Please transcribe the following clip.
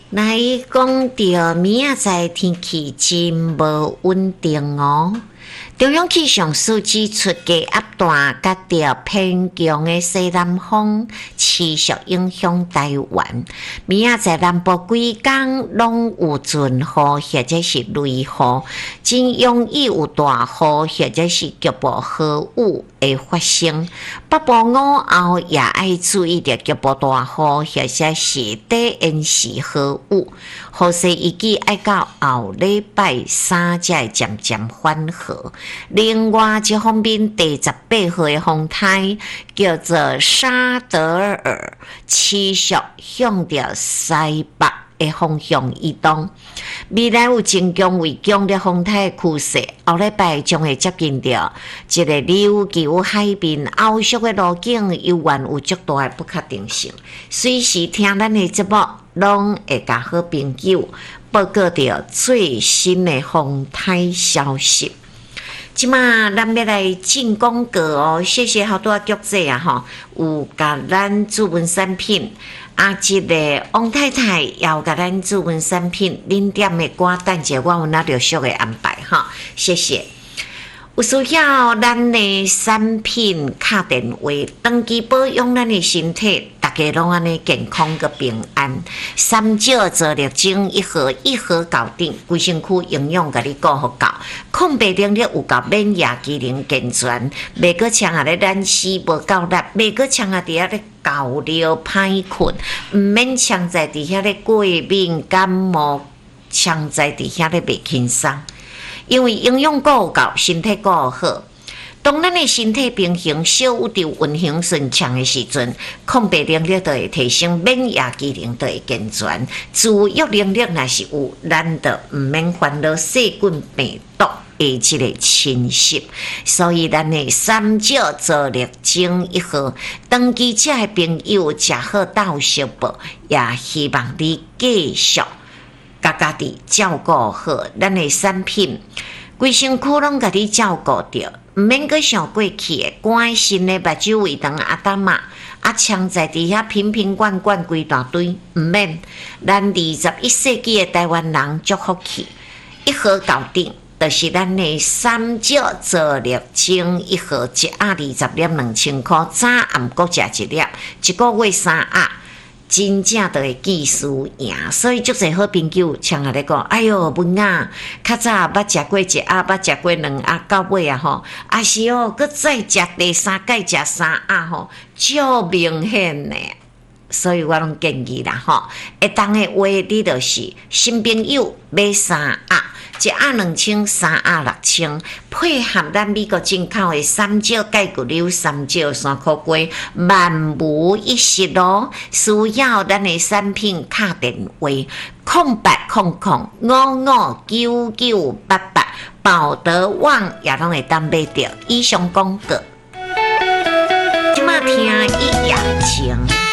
来讲到明仔载天气真无稳定哦。中央气象署指出，低压带甲着偏强的西南风持续影响台湾。明仔载南部几天拢有阵雨或者是雷雨，真容易有大雨或者是局部豪雨的发生。北部午后也要注意着局部大雨或者是低延时豪雨。雨势预计要到后礼拜三才会渐渐缓和。另外一方面，第18号的风台叫做沙德尔，持续向着西北的方向移动。未来有增强为强烈风台的趋势，后礼拜将会接近着一个琉球海面后续的路径，犹原有较大的不确定性。随时听咱的节目，拢会甲好朋友报告着最新的风台消息。即马咱要来进广告哦，谢谢好多局者啊有甲咱主文产品即个王太太也有甲咱主文产品零点的歌，等者我有那着俗的安排谢谢。有需要咱的产品敲电话，长期保养咱的身体，大家拢安尼健康个平安。三少做力精一盒搞定，规身躯营养甲你顾好搞，抗病能力有够，免疫机能健全，袂阁像咧咱死无够力，袂阁像伫遐咧搞了歹困，毋免像在伫遐咧过敏感冒，像在伫遐咧袂轻松。因为营养够够，身体够好。当咱的身体平衡、小有着运行顺畅的时阵，抗病能力就会提升，免疫机能就会健全，自愈能力若是有，咱就毋免烦恼细菌病毒的这个侵袭。所以咱的三少做力精一盒，长期者的朋友食好到小宝，也希望你继续甲家己照顾好咱的产品，规身躯拢甲你照顾着，毋免阁想过去的关心的目睭胃肠阿达嘛，呛在伫遐瓶瓶罐罐规大堆，毋免。咱21世纪的台湾人祝福去，一盒搞定，就是咱的三少做力精一盒，一盒20粒2000块，早暗各食一粒，一个月3盒。真正就会技术赢，所以足侪好朋友像我咧讲，哎哟，文啊，较早捌食过1盒，捌食过2盒，到尾啊是佫再食第3届食3盒足明显呢。所以我拢建议啦会当的话，你就是新朋友买3盒。1盒2000，3盒6000，配合咱美国进口的三少钙骨溜、三少山苦龟，万无一失咯。需要咱的产品敲电话0800559988，宝德旺也拢会当买到。以上广告，即马听一夜情。